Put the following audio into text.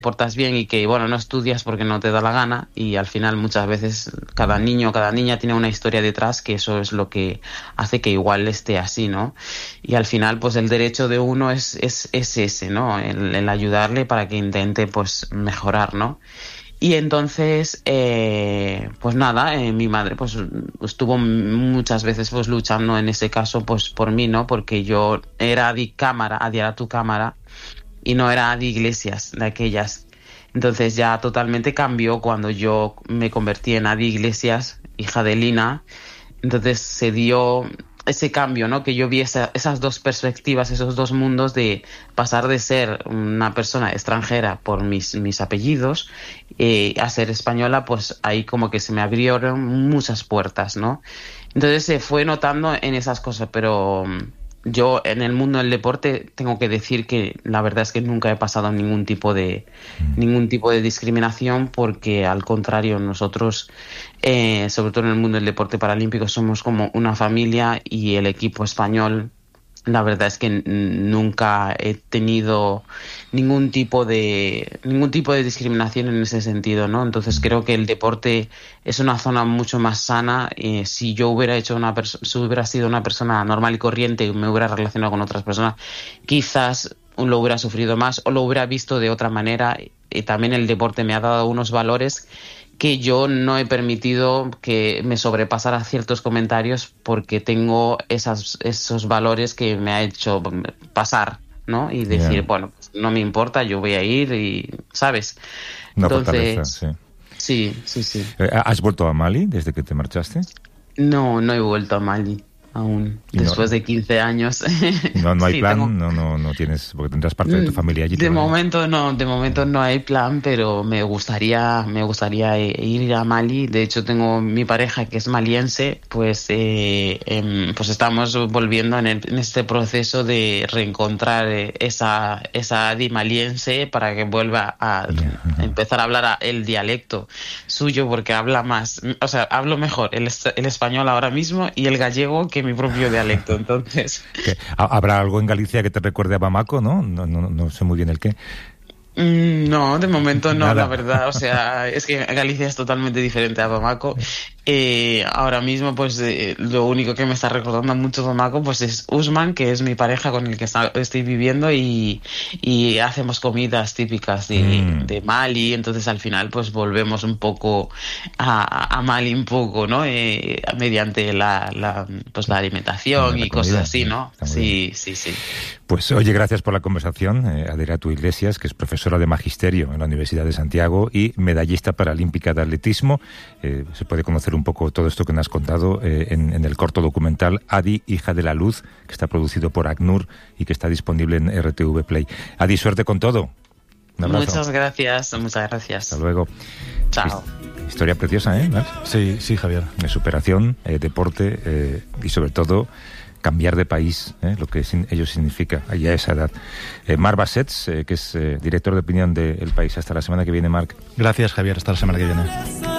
portas bien y que, bueno, no estudias porque no te da la gana, y al final muchas veces cada niño, cada niña tiene una historia detrás, que eso es lo que hace que igual esté así, ¿no? Y al final, pues el derecho de uno es ese, ¿no? El ayudarle para que intente, pues, mejorar, ¿no? Y entonces, pues nada, mi madre pues estuvo muchas veces pues luchando en ese caso pues por mí, ¿no? Porque yo era Adi a tu cámara, y no era Adi Iglesias de aquellas. Entonces ya totalmente cambió cuando yo me convertí en Adi Iglesias, hija de Lina. Entonces se dio ese cambio, ¿no? Que yo vi esas dos perspectivas, esos dos mundos, de pasar de ser una persona extranjera por mis apellidos a ser española. Pues ahí como que se me abrieron muchas puertas, ¿no? Entonces se fue notando en esas cosas, pero yo en el mundo del deporte tengo que decir que la verdad es que nunca he pasado ningún tipo de discriminación, porque al contrario, nosotros, sobre todo en el mundo del deporte paralímpico, somos como una familia, y el equipo español, la verdad es que nunca he tenido ningún tipo de discriminación en ese sentido, ¿no? Entonces creo que el deporte es una zona mucho más sana. Si yo hubiera sido una persona normal y corriente y me hubiera relacionado con otras personas, quizás lo hubiera sufrido más o lo hubiera visto de otra manera. Y también el deporte me ha dado unos valores que yo no he permitido que me sobrepasara ciertos comentarios, porque tengo esos valores que me ha hecho pasar, ¿no? Y decir, bueno, pues no me importa, yo voy a ir, y, ¿sabes? Una Entonces, fortaleza, sí. Sí. ¿Has vuelto a Mali desde que te marchaste? No he vuelto a Mali aún, después de 15 años. No hay Sí, plan, no tienes, porque tendrás parte de tu familia allí. De momento no hay plan, pero me gustaría ir a Mali. De hecho, tengo mi pareja que es maliense, pues estamos volviendo en este proceso de reencontrar esa Adi maliense, para que vuelva a empezar a hablar el dialecto suyo, porque habla más, o sea, hablo mejor el español ahora mismo y el gallego que mi propio dialecto. Entonces, ¿habrá algo en Galicia que te recuerde a Bamako, no? No sé muy bien el qué. No, de momento no, Nada. la verdad. O sea, es que Galicia es totalmente diferente a Bamako. Ahora mismo, pues lo único que me está recordando mucho Bamako, pues es Usman, que es mi pareja con el que estoy viviendo, y hacemos comidas típicas de Mali. Entonces al final pues volvemos un poco a Mali un poco, ¿no? Mediante la alimentación y cosas así, ¿no? Sí. Pues oye, gracias por la conversación, Aderatu Iglesias, que es profesora de Magisterio en la Universidad de Santiago y medallista paralímpica de atletismo. Se puede conocer un poco todo esto que nos has contado en el corto documental Adi, hija de la luz, que está producido por ACNUR y que está disponible en RTV Play. Adi, suerte con todo. Un abrazo. Muchas gracias. Hasta luego. Chao. Historia preciosa, ¿eh? ¿Ves? Sí, Javier. De superación, deporte y sobre todo cambiar de país, lo que ello significa allá a esa edad. Marc Bassets, que es director de opinión de El País. Hasta la semana que viene, Marc. Gracias, Javier. Hasta la semana que viene.